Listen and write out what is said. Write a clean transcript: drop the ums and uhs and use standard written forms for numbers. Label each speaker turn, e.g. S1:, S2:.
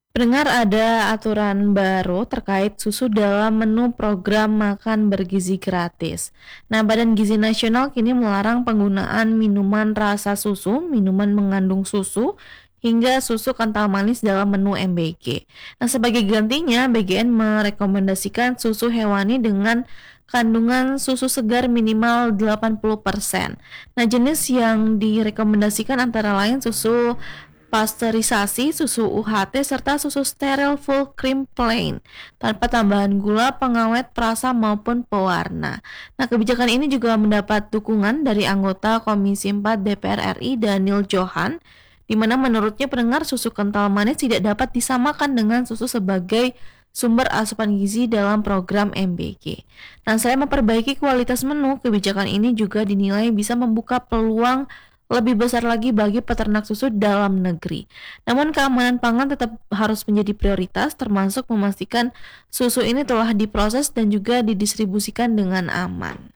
S1: Pendengar ada aturan baru terkait susu dalam menu program makan bergizi gratis. Nah, Badan Gizi Nasional kini melarang penggunaan minuman rasa susu, minuman mengandung susu, hingga susu kental manis dalam menu MBG. Nah, sebagai gantinya, BGN merekomendasikan susu hewani dengan kandungan susu segar minimal 80%. Nah, jenis yang direkomendasikan antara lain susu pasteurisasi, susu UHT, serta susu steril full cream plain, tanpa tambahan gula, pengawet, perasa, maupun pewarna. Nah, kebijakan ini juga mendapat dukungan dari anggota Komisi 4 DPR RI Daniel Johan, di mana menurutnya pendengar susu kental manis tidak dapat disamakan dengan susu sebagai sumber asupan gizi dalam program MBG. Nah, selain memperbaiki kualitas menu, kebijakan ini juga dinilai bisa membuka peluang lebih besar lagi bagi peternak susu dalam negeri. Namun keamanan pangan tetap harus menjadi prioritas, termasuk memastikan susu ini telah diproses dan juga didistribusikan dengan aman.